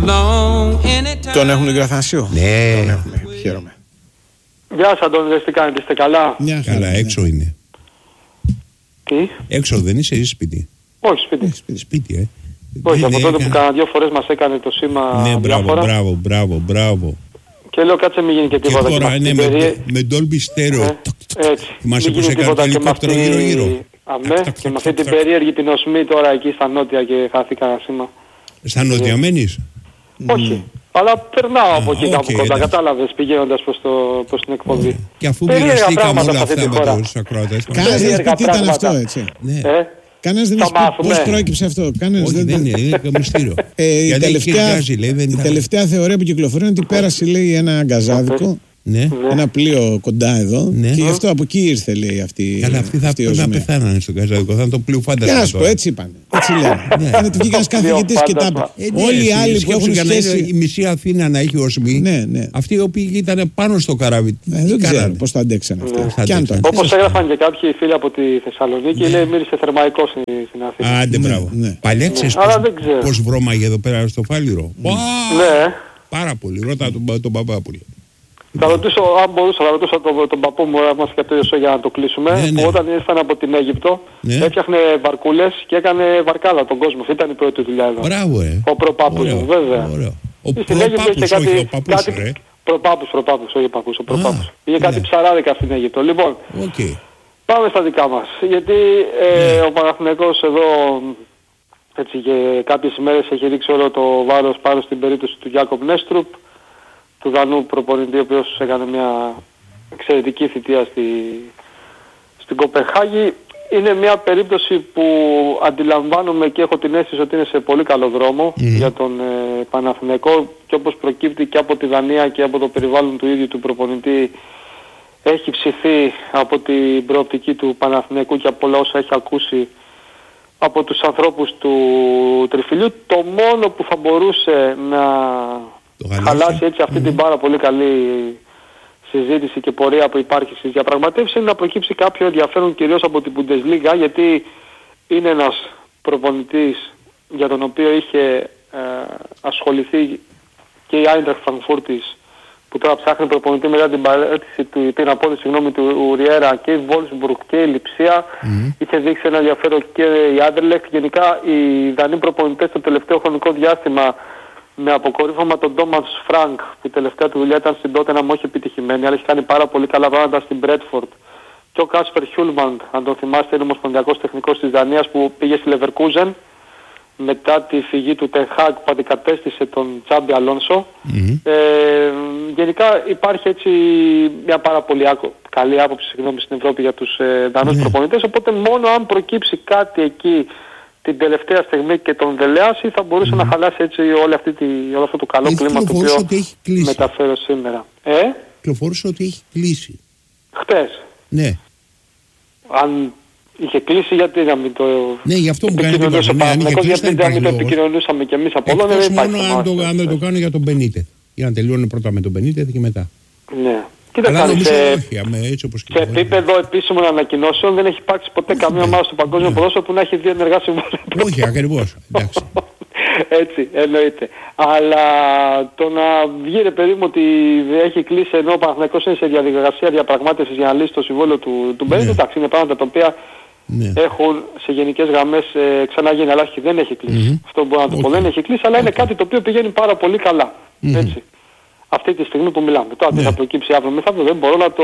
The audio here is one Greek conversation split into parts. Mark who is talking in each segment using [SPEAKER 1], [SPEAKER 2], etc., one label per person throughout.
[SPEAKER 1] Τον έχουν Γκραθανσίου?
[SPEAKER 2] Ναι.
[SPEAKER 1] Τον έχουμε. Χαίρομαι.
[SPEAKER 3] Γεια σας Αντώνη, τι κάνετε, είστε καλά?
[SPEAKER 1] Μια χαρά,
[SPEAKER 2] Καλά, έξω είναι.
[SPEAKER 3] Τι?
[SPEAKER 2] Έξω δεν είσαι, είσαι σπίτι.
[SPEAKER 3] Όχι, σπίτι.
[SPEAKER 2] Σπίτι,
[SPEAKER 3] Όχι, από τότε που κάνα 2 φορές μας έκανε το σήμα
[SPEAKER 2] Ναι,
[SPEAKER 3] διάφορα.
[SPEAKER 2] μπράβο.
[SPEAKER 3] Και λέω κάτσε μην γίνει και
[SPEAKER 2] Και
[SPEAKER 3] τίποτα.
[SPEAKER 2] τώρα είναι με Dolby Stereo.
[SPEAKER 3] Έτσι.
[SPEAKER 2] Θυμάσαι
[SPEAKER 3] Μην
[SPEAKER 2] πως
[SPEAKER 3] γίνει
[SPEAKER 2] έκανε το
[SPEAKER 3] τίποτα
[SPEAKER 2] ελικόπτερο γύρω-γύρω.
[SPEAKER 3] Αμέ, και με αυτή την περίεργη την οσμή τώρα εκεί στα νότια και χάθηκα ένα σήμα.
[SPEAKER 2] Στα νότια μένεις?
[SPEAKER 3] Όχι. Αλλά περνάω από εκεί κάπου κοντά,
[SPEAKER 2] εντάξει.
[SPEAKER 3] κατάλαβες, πηγαίνοντας προς την εκπομπή.
[SPEAKER 2] Και αφού
[SPEAKER 3] Περίεργα
[SPEAKER 2] μοιραστήκαμε
[SPEAKER 3] πράγματα
[SPEAKER 2] όλα
[SPEAKER 3] σε αυτή
[SPEAKER 2] αυτά
[SPEAKER 3] τη
[SPEAKER 2] με
[SPEAKER 3] χώρα.
[SPEAKER 2] τους ακροατές.
[SPEAKER 1] Κανένας δεν έχει πει τι ήταν αυτό, έτσι.
[SPEAKER 2] Ναι.
[SPEAKER 1] Κανένας δεν
[SPEAKER 3] Θα
[SPEAKER 1] έχει πει
[SPEAKER 3] μάθουμε.
[SPEAKER 1] πώς προέκυψε αυτό. Κανένας
[SPEAKER 2] Όχι, δεν είναι μυστήριο.
[SPEAKER 1] Η
[SPEAKER 2] Γιατί
[SPEAKER 1] τελευταία,
[SPEAKER 2] κυριάζει, λέει, δεν
[SPEAKER 1] η
[SPEAKER 2] ήταν.
[SPEAKER 1] τελευταία θεωρία που κυκλοφορεί είναι ότι πέρασε, λέει, ένα γκαζάδικο,
[SPEAKER 2] Ναι.
[SPEAKER 1] ένα πλοίο κοντά εδώ,
[SPEAKER 2] Ναι.
[SPEAKER 1] και γι' αυτό από εκεί ήρθε, λέει, αυτή.
[SPEAKER 2] Καλά, αυτοί θα
[SPEAKER 1] αυτή η
[SPEAKER 2] πρέπει να
[SPEAKER 1] οσμία.
[SPEAKER 2] πεθάνανε στον Καζάδικο. Θα είναι το πλοίο
[SPEAKER 1] Τι να
[SPEAKER 2] φάντασμα
[SPEAKER 1] σου πω,
[SPEAKER 2] τώρα.
[SPEAKER 1] έτσι είπανε. Έτσι λένε. Είναι ότι βγήκαν ένας καθηγητής και τα είπε. Όλοι οι άλλοι που έχουν
[SPEAKER 2] για να είναι η
[SPEAKER 1] σχέση.
[SPEAKER 2] μισή Αθήνα να έχει οσμή.
[SPEAKER 1] Ναι.
[SPEAKER 2] Αυτοί οι οποίοι ήταν πάνω στο καράβι.
[SPEAKER 1] Δεν ξέρω πώς το αντέξανε αυτό. Κι αν το
[SPEAKER 2] αντέξανε.
[SPEAKER 3] Όπως έγραφαν και κάποιοι φίλοι από τη Θεσσαλονίκη, λέει μύρισε θερμαϊκό στην Αθήνα.
[SPEAKER 2] Άντε, μπράβο.
[SPEAKER 1] ναι.
[SPEAKER 2] Παλιά ξέρεις
[SPEAKER 3] Αλλά δεν ξέρω.
[SPEAKER 2] πώς βρώμαγε εδώ πέρα στο Φάληρο.
[SPEAKER 3] Ναι.
[SPEAKER 2] Πάρα πολύ. Ρώτα τον Παπάπουλη.
[SPEAKER 3] Θα ρωτήσω, αν μπορούσα, θα ρωτήσω τον παππού μου, μας και το Ιωσό για να το κλείσουμε,
[SPEAKER 2] Ναι.
[SPEAKER 3] που όταν ήρθαν από την Αίγυπτο,
[SPEAKER 2] Ναι.
[SPEAKER 3] έφτιαχνε βαρκούλες και έκανε βαρκάλα τον κόσμο. Αυτή ήταν η πρώτη δουλειά εδώ.
[SPEAKER 2] Μπράβο,
[SPEAKER 3] Ο προπάπους μου, βέβαια.
[SPEAKER 2] Ωραίο. Ο
[SPEAKER 3] Στην Αίγυπτο είχε
[SPEAKER 2] προπάπους, όχι ο παππούς, ρε.
[SPEAKER 3] Προπάπους, όχι παππούς, ο προπάπους. Είχε
[SPEAKER 2] ναι.
[SPEAKER 3] κάτι ψαράδικα στην Αίγυπτο. Λοιπόν,
[SPEAKER 2] Οκ.
[SPEAKER 3] πάμε στα δικά μας. Γιατί ο Παναθηναϊκός εδώ, έτσι και κάποιες ημέρες έχει ρίξει όλο το βάρος πάνω στην περίπτωση του Γιάκοπ Νέστρουπ, του Δανού προπονητή, ο οποίος έκανε μια εξαιρετική θητεία στην Κοπενχάγη. Είναι μια περίπτωση που αντιλαμβάνομαι και έχω την αίσθηση ότι είναι σε πολύ καλό δρόμο για τον Παναθηναϊκό, και όπως προκύπτει και από τη Δανία και από το περιβάλλον του ίδιου του προπονητή, έχει ψηθεί από την προοπτική του Παναθηναϊκού και από όλα όσα έχει ακούσει από τους ανθρώπους του Τριφυλιού. Το μόνο που θα μπορούσε να χαλάσει έτσι αυτή την πάρα πολύ καλή συζήτηση και πορεία που υπάρχει στις διαπραγματεύσεις είναι να προκύψει κάποιο ενδιαφέρον κυρίως από την Bundesliga, γιατί είναι ένας προπονητής για τον οποίο είχε ασχοληθεί και η Eintracht Frankfurt, που τώρα ψάχνει προπονητή μετά την παρέτηση την απόδοση του Ουριέρα, και η Wolfsburg και η Λιψία. Είχε δείξει ένα ενδιαφέρον και η Anderlecht. Γενικά οι Δανείοι προπονητές το τελευταίο χρονικό διάστημα, με αποκορύφωμα τον Thomas Frank, που η τελευταία του δουλειά ήταν στην Tottenham, όχι επιτυχημένη, αλλά έχει κάνει πάρα πολύ καλά πράγματα στην Bradford. Και ο Κάσπερ Χιούλμαντ, αν τον θυμάστε, είναι ομοσπονδιακός τεχνικός της Δανίας, που πήγε στη Leverkusen μετά τη φυγή του Ten Hag, που αντικατέστησε τον Τσάμπι Αλόνσο. Γενικά υπάρχει έτσι μια πάρα πολύ καλή άποψη στην Ευρώπη για τους Δανούς προπονητές, οπότε μόνο αν προκύψει κάτι εκεί την τελευταία στιγμή και τον δελεάσει, θα μπορούσε να χαλάσει έτσι όλο αυτό το καλό κλίμα το οποίο μεταφέρω σήμερα.
[SPEAKER 2] Κυκλοφορούσε ότι έχει κλείσει.
[SPEAKER 3] Χτες.
[SPEAKER 2] Ναι.
[SPEAKER 3] Αν είχε κλείσει, γιατί να μην το...
[SPEAKER 2] Ναι, γι' αυτό μου κάνει εντύπωση.
[SPEAKER 3] Γιατί να μην το επικοινωνούσαμε κι εμείς από όλα.
[SPEAKER 2] Εκτός μόνο αν δεν το κάνω για τον Μπενίτεθ. Για να τελειώνουν πρώτα με τον Μπενίτεθ και μετά.
[SPEAKER 3] Ναι.
[SPEAKER 2] Αλλά νομίζω όχι, έτσι όπως
[SPEAKER 3] σε επίπεδο επίσημων ανακοινώσεων δεν έχει υπάρξει ποτέ καμία ομάδα στο παγκόσμιο ποδόσφαιρο που να έχει δύο ενεργά συμβόλαια.
[SPEAKER 2] Όχι, ακριβώς. Εντάξει.
[SPEAKER 3] Έτσι, εννοείται. Αλλά το να βγει, ρε παιδί μου, ότι έχει κλείσει ενώ ο Παναθηναϊκός είναι σε διαδικασία διαπραγμάτευσης για να λύσει το συμβόλαιο του Μπένιτ, εντάξει, είναι πράγματα τα οποία έχουν σε γενικές γραμμές ξαναγίνει, αλλά δεν έχει κλείσει. Αυτό μπορώ να το πω, δεν έχει κλείσει, αλλά είναι κάτι το οποίο πηγαίνει πάρα πολύ καλά. Έτσι. Αυτή τη στιγμή που μιλάμε. Τώρα τι θα προκύψει αύριο μεθαύριο δεν μπορώ να το,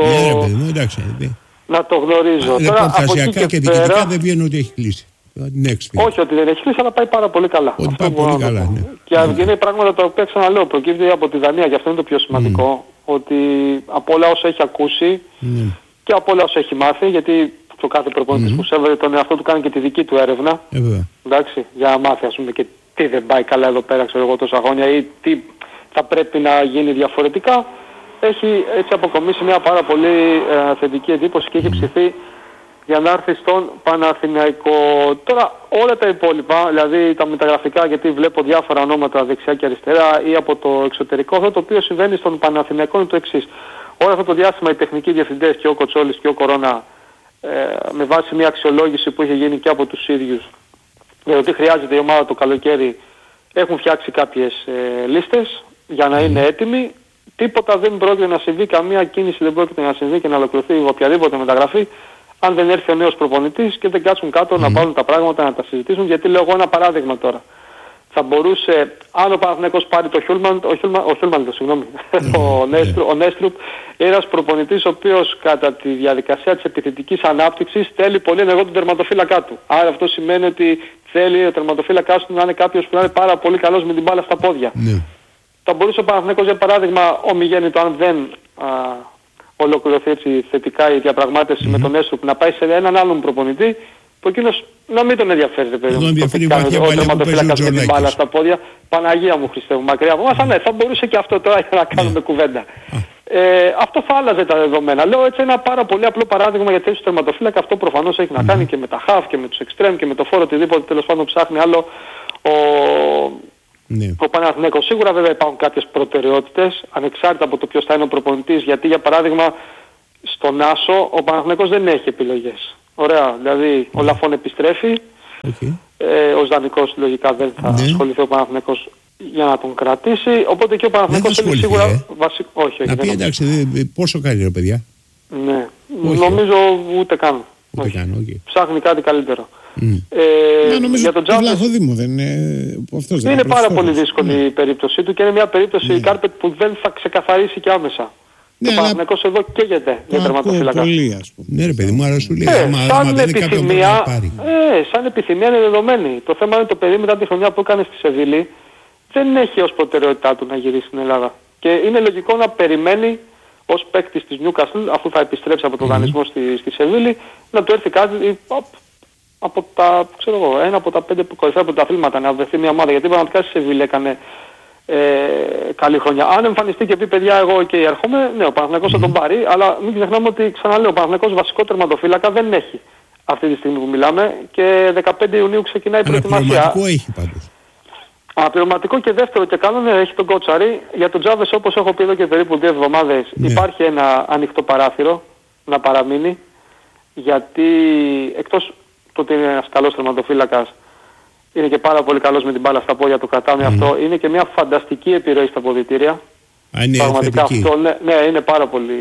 [SPEAKER 3] να το γνωρίζω.
[SPEAKER 2] Τώρα από εκεί και διοικητικά δεν βγαίνει ότι έχει κλείσει.
[SPEAKER 3] Όχι ότι δεν έχει κλείσει, αλλά πάει πάρα πολύ καλά.
[SPEAKER 2] Ότι πάει πολύ καλά, ναι.
[SPEAKER 3] Και είναι πράγματα τα οποία ξαναλέω, προκύπτει από τη Δανία, γι' αυτό είναι το πιο σημαντικό, ότι από όλα όσα έχει ακούσει και από όλα όσα έχει μάθει, γιατί το κάθε προπονητής που σέβεται τον εαυτό του κάνει και τη δική του έρευνα, εντάξει, για να μάθει ας πούμε και τι δεν πάει καλά εδώ πέρα, ξέρω εγώ, τόσα χρόνια ή τι θα πρέπει να γίνει διαφορετικά. Έχει έτσι αποκομίσει μια πάρα πολύ θετική εντύπωση και έχει ψηθεί για να έρθει στον Παναθηναϊκό. Τώρα όλα τα υπόλοιπα, δηλαδή τα μεταγραφικά, γιατί βλέπω διάφορα ονόματα δεξιά και αριστερά ή από το εξωτερικό, αυτό το οποίο συμβαίνει στον Παναθηναϊκό είναι το εξής. Όλο αυτό το διάστημα οι τεχνικοί διευθυντές και ο Κοτσόλης και ο Κορώνα, με βάση μια αξιολόγηση που είχε γίνει και από τους ίδιους, για το τι χρειάζεται η ομάδα το καλοκαίρι, Έχουν φτιάξει κάποιες λίστες για να είναι έτοιμοι. Τίποτα δεν πρόκειται να συμβεί, καμία κίνηση δεν πρόκειται να συμβεί και να ολοκληρωθεί οποιαδήποτε μεταγραφή αν δεν έρθει ο νέος προπονητής και δεν κάτσουν κάτω να βάλουν τα πράγματα, να τα συζητήσουν. Γιατί λέω εγώ ένα παράδειγμα τώρα. Θα μπορούσε, αν ο Παναθηναϊκός πάρει το ο Νέστρουπ, ένας προπονητής ο οποίος κατά τη διαδικασία της επιθετικής ανάπτυξης θέλει πολύ ενεργό τον τερματοφύλακά του. Άρα αυτό σημαίνει ότι θέλει ο τερματοφύλακάς του να είναι κάποιος που να είναι πάρα πολύ καλός με την μπάλα στα πόδια. Ναι. Θα μπορούσε ο Παναθηναϊκός, για παράδειγμα, ομιγέννητο, αν δεν ολοκληρωθεί έτσι θετικά η διαπραγμάτευση με τον Νέστρουπ, να πάει σε έναν άλλον προπονητή που εκείνος να μην τον ενδιαφέρει, παιδί μου. Ο τερματοφύλακας με την μπάλα στα πόδια. Παναγία μου, Χριστέ μου, μακριά από μας. Ναι, θα μπορούσε και αυτό τώρα για να κάνουμε κουβέντα. Αυτό θα άλλαζε τα δεδομένα. Λέω έτσι ένα πάρα πολύ απλό παράδειγμα για θέση του τερματοφύλακα. Αυτό προφανώς έχει να κάνει και με τα χαφ και με τους εξτρέμ και με το φόρο, οτιδήποτε τέλος πάντων ψάχνει άλλο ο Παναθηναϊκός. Σίγουρα βέβαια υπάρχουν κάποιες προτεραιότητες, ανεξάρτητα από το ποιος θα είναι ο προπονητής, γιατί για παράδειγμα στον Άσο ο Παναθηναϊκός δεν έχει επιλογές. Ωραία, δηλαδή ο Λαφών επιστρέφει, ο Ζανικός λογικά δεν θα ασχοληθεί ο Παναθηναϊκός για να τον κρατήσει, οπότε και ο Παναθηναϊκός είναι σίγουρα βασικό. Όχι,
[SPEAKER 2] να πει εντάξει, πόσο κάνει ρε παιδιά.
[SPEAKER 3] Ναι, νομίζω ούτε καν. Ψάχνει κάτι καλύτερο.
[SPEAKER 1] Νομίζω ότι το Βλαχοδήμο δεν είναι.
[SPEAKER 3] Είναι πάρα πολύ δύσκολη η περίπτωσή του και είναι μια περίπτωση η Κάρπετ που δεν θα ξεκαθαρίσει και άμεσα. Ο Παναθηναϊκός εδώ καίγεται για τερματοφύλακα.
[SPEAKER 2] Ναι ρε παιδί μου, άρα σου λέει
[SPEAKER 3] σαν επιθυμία, σαν επιθυμία είναι δεδομένη. Το θέμα είναι το παιδί μετά τη χρονιά που έκανε στη Σεβίλη δεν έχει ως προτεραιότητά του να γυρίσει στην Ελλάδα. Και είναι λογικό να περιμένει ως παίκτης της Νιούκασλ, αφού θα επιστρέψει από τον δανεισμό στη Σεβίλη, να του έρθει κάτι από τα, ξέρω εγώ, ένα από τα 5 κορυφαία πρωταθλήματα, να βρεθεί μια ομάδα. Γιατί πραγματικά στη Σεβίλη έκανε καλή χρονιά. Αν εμφανιστεί και πει παιδιά εγώ και έρχομαι, ναι, ο Παναθηναϊκός θα τον πάρει, αλλά μην ξεχνάμε ότι, ξαναλέω, ο Παναθηναϊκός βασικό τερματοφύλακα δεν έχει αυτή τη στιγμή που μιλάμε και 15 Ιουνίου ξεκινάει η προετοιμασία.
[SPEAKER 2] Αναπληρωματικό έχει πάντως.
[SPEAKER 3] Αναπληρωματικό και δεύτερο και καλό έχει τον Κότσαρη. Για τον Τζάβες, όπως έχω πει εδώ και περίπου 2 εβδομάδες, υπάρχει ένα ανοιχτό παράθυρο να παραμείνει, γιατί εκτός το ότι είναι ένας καλός τερματοφύλακας, είναι και πάρα πολύ καλός με την μπάλα στα πόδια του, κρατάμε αυτό. Είναι και μια φανταστική επιρροή στα αποδυτήρια. Πραγματικά αυτό, ναι, είναι πάρα πολύ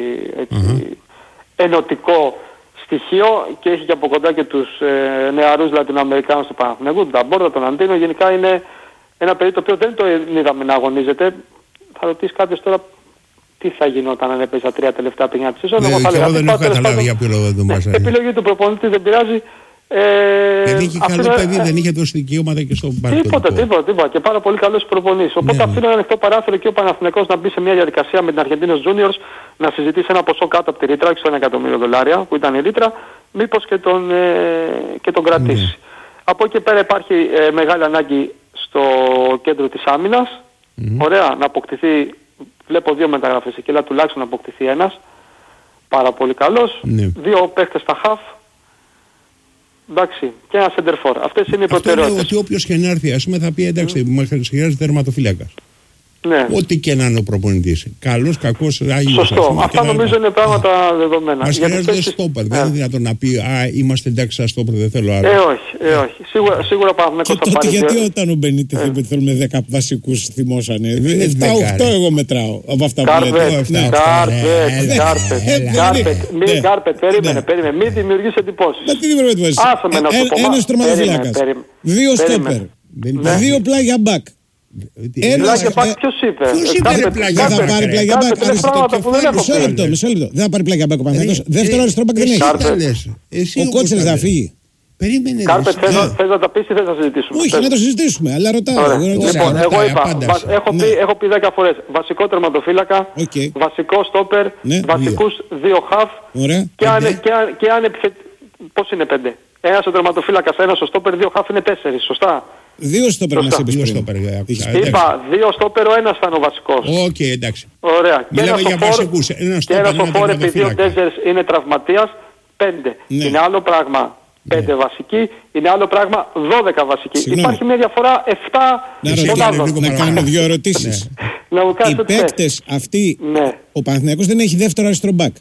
[SPEAKER 3] ενωτικό στοιχείο και έχει και από κοντά και τους νεαρούς Λατινοαμερικάνους του Παναθηναϊκού, τον Ταμπόρτα, τον Αντίνο. Γενικά είναι ένα παιδί το οποίο δεν το είδαμε να αγωνίζεται. Θα ρωτήσει κάποιος τώρα τι θα γινόταν αν έπαιζε τα 3 τελευταία παιχνιά της σεζόν.
[SPEAKER 2] Εγώ δεν έχω καταλάβει για ποιο λόγο δεν τον βάζανε.
[SPEAKER 3] Επιλογή του προπονητή, δεν πειράζει.
[SPEAKER 2] Δεν είχε καλό παιδί, δεν είχε δώσει δικαιώματα και στον
[SPEAKER 3] Παναθηναϊκό. Τίποτα. Και πάρα πολύ καλός προπονητής. Οπότε αφήνω ένα ανοιχτό παράθυρο και ο Παναθηναϊκός να μπει σε μια διαδικασία με την Αρχεντίνος Juniors να συζητήσει ένα ποσό κάτω από τη ρήτρα, όχι στο $1 εκατομμύριο που ήταν η ρήτρα, μήπως και τον κρατήσει. Από εκεί πέρα υπάρχει μεγάλη ανάγκη στο κέντρο της άμυνας. Ωραία, να αποκτηθεί, βλέπω 2 μεταγραφές εκεί, αλλά τουλάχιστον να αποκτηθεί ένας. Πάρα πολύ καλός. 2 παίχτες στα χαφ. Εντάξει, και ένα σεντερφόρ. Αυτές είναι οι προτεραιότητες.
[SPEAKER 2] Αυτό λέει ότι όποιος και να έρθει, ας πούμε, θα πει εντάξει, μας χρειάζεται τερματοφύλακας.
[SPEAKER 3] Ναι.
[SPEAKER 2] Ό,τι και να είναι ο προπονητής. Καλός, κακός, άγιος.
[SPEAKER 3] Σωστό. Αυτά νομίζω είναι πράγματα δεδομένα.
[SPEAKER 2] Μας χρειάζεται στόπερ. Δεν είναι δυνατόν να πει είμαστε εντάξει σαν στόπερ, δεν θέλω άλλο.
[SPEAKER 3] Όχι. Σίγουρα Παναθηναϊκός θα πάρει.
[SPEAKER 1] Γιατί όταν ο Μπενίτες είπε ότι θέλουμε 10 βασικούς, θυμώσανε. 7-8 εγώ μετράω από αυτά που λέτε.
[SPEAKER 3] Κάρπετ, περίμενε. Μην δημιουργείς εντυπώσεις. Άφαμε να σου πω.
[SPEAKER 1] Ένας τερματοφύλακας. 2 στόπερ. 2 πλάγια μπακ.
[SPEAKER 3] Πλάγια μπακ ποιος είπε?
[SPEAKER 1] Δεν θα πάρει πλάγια μπακ. Μισό λεπτό. Δεν θα πάρει πλάγια μπακ ο Παναθηναϊκός. Δεύτερο αριστερό μπακ δεν έχει. Ο Κότσελς θα φύγει.
[SPEAKER 2] Περίμενε.
[SPEAKER 3] Κάρπετ, θες να τα πεις ή θες να συζητήσουμε?
[SPEAKER 1] Όχι, να το συζητήσουμε, αλλά ρωτάω.
[SPEAKER 3] Λοιπόν, εγώ είπα, έχω πει 10 φορές, βασικό τερματοφύλακα, βασικό στόπερ, βασικούς 2 χαφ και αν πώς είναι 5? Ένας ο τερματοφύλακας, ένας ο στόπερ, 2 χαφ είναι 4, σωστά?
[SPEAKER 1] 2 στόπερ μας είπες πριν.
[SPEAKER 3] Είπα 2 στόπερ, ο ένας θα είναι ο βασικός.
[SPEAKER 2] Οκ, εντάξει.
[SPEAKER 3] Ωραία.
[SPEAKER 2] Μιλάμε για βασικούς.
[SPEAKER 3] Και ένας ο φόρ επειδή ο Ντέζερς είναι τραυματίας, 5. Είναι άλλο πράγμα 5 βασικοί, είναι άλλο πράγμα 12 βασικοί. Υπάρχει μια διαφορά 7 μονάδων.
[SPEAKER 1] Να κάνω 2 ερωτήσεις. Οι παίκτες αυτοί, ο Παναθηναϊκός δεν έχει δεύτερο αριστερό μπακ.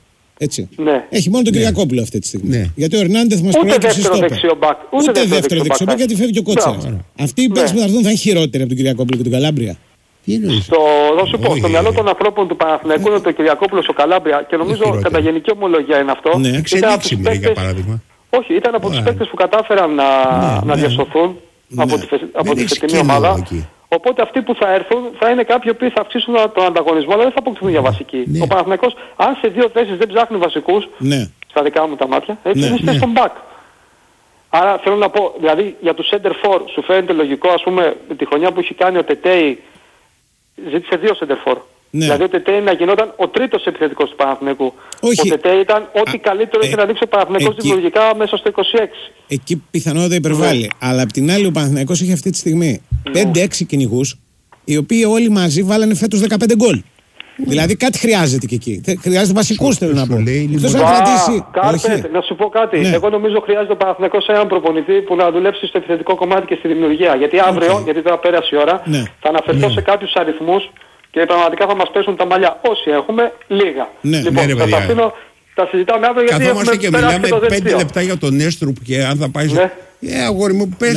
[SPEAKER 1] Έτσι.
[SPEAKER 3] Ναι.
[SPEAKER 1] Έχει μόνο τον Κυριακόπουλο αυτή τη στιγμή. Ναι. Γιατί ο Ερνάντεθ μας προέκυψε στο
[SPEAKER 3] ούτε
[SPEAKER 1] δεύτερο δεξιόμπακ γιατί φεύγει ο Κότσερας. Αυτοί οι παίκτες που θα έρθουν θα είναι χειρότεροι από τον Κυριακόπουλο και τον Καλάμπρια.
[SPEAKER 3] Θα σου πω, στο μυαλό των ανθρώπων του Παναθηναϊκού είναι το Κυριακόπουλος, ο Καλάμπρια και νομίζω κατά γενική ομολογία είναι αυτό.
[SPEAKER 2] Ναι, εξελίξει για παράδειγμα.
[SPEAKER 3] Όχι, ήταν από τους παίκτες που κατάφεραν να διασωθούν από τη φετινή ομάδα. Οπότε αυτοί που θα έρθουν θα είναι κάποιοι που θα αυξήσουν τον ανταγωνισμό, αλλά δεν θα αποκτηθούν για βασική. Ο Παναθηναϊκός, αν σε 2 θέσεις δεν ψάχνει βασικούς, στα δικά μου τα μάτια, έτσι είναι στον back. Άρα θέλω να πω, δηλαδή για τους center for σου φαίνεται λογικό, ας πούμε, τη χρονιά που έχει κάνει ο Τετέι, ζήτησε 2 center for. Ναι. Δηλαδή ο Τετέι να γινόταν ο τρίτος επιθετικός του Παναθηναϊκού. Ο Τετέι ήταν ό,τι καλύτερο είχε να δείξει ο Παναθηναϊκός δημιουργικά μέσα στο 26.
[SPEAKER 1] Εκεί πιθανότατα υπερβάλλει. Αλλά απ' την άλλη ο Παναθηναϊκός έχει αυτή τη στιγμή 5-6 κυνηγούς, οι οποίοι όλοι μαζί βάλανε φέτος 15 γκολ. Δηλαδή κάτι χρειάζεται και εκεί. Χρειάζεται βασικούς, θέλω να πω.
[SPEAKER 3] Κάρπετ, να σου πω κάτι. Ναι. Εγώ νομίζω χρειάζεται ο Παναθηναϊκός έναν προπονητή που να δουλέψει στο επιθετικό κομμάτι και στη δημιουργία. Γιατί αύριο, γιατί τώρα πέρασε η ώρα, θα αναφερθώ σε κάποιους αριθμούς και πραγματικά θα μας πέσουν τα μαλλιά. Όσοι έχουμε, λίγα. Λοιπόν, θα τα αφήνω, τα συζητάμε αύριο γιατί
[SPEAKER 2] καθόμαστε και μιλάμε 5 λεπτά για τον Έστρουπ και αν θα πάει.
[SPEAKER 3] Ναι.
[SPEAKER 2] Αγόρι μου, πες